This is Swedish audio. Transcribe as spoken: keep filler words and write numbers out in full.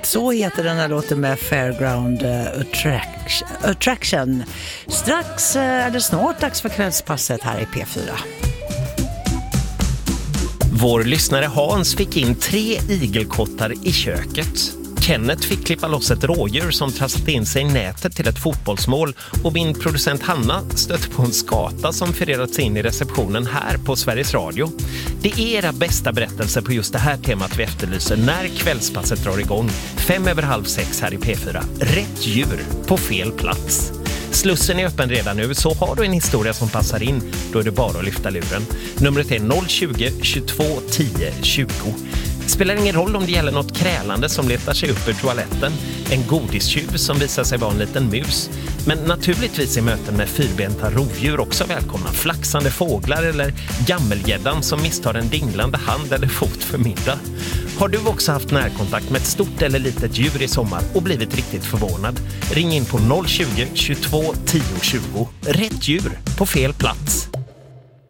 Så heter den här låten med Fairground Attraction. Attraction. Strax är det snart dags för kvällspasset här i P fyra. Vår lyssnare Hans fick in tre igelkottar i köket. Kenneth fick klippa loss ett rådjur som trasslat in sig i nätet till ett fotbollsmål och min producent Hanna stötte på en skata som förerats in i receptionen här på Sveriges Radio. Det är era bästa berättelser på just det här temat vi efterlyser när kvällspasset drar igång. Fem över halv sex här i P fyra. Rätt djur på fel plats. Slussen är öppen redan nu, så har du en historia som passar in, då är det bara att lyfta luren. Numret är noll tjugo, tjugotvå, tio, tjugo. Spelar ingen roll om det gäller något krälande som letar sig upp ur toaletten, en godistjuv som visar sig vara en liten mus. Men naturligtvis är möten med fyrbenta rovdjur också välkomna. Flaxande fåglar eller gammelgäddan som misstar en dinglande hand eller fot för middag. Har du också haft närkontakt med ett stort eller litet djur i sommar och blivit riktigt förvånad? Ring in på noll tjugo, tjugotvå, tio, tjugo. Rätt djur på fel plats.